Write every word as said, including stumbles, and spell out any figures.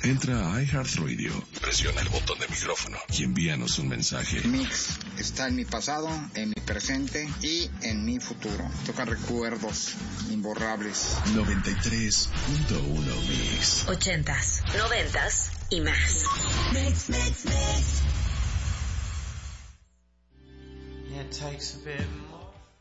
Entra a iHeartRadio, presiona el botón de micrófono y envíanos un mensaje. Mix está en mi pasado, en mi presente y en mi futuro. Toca recuerdos imborrables. noventa y tres punto uno Mix. Ochentas, noventas y más. Mix, mix, mix. It takes a bit more.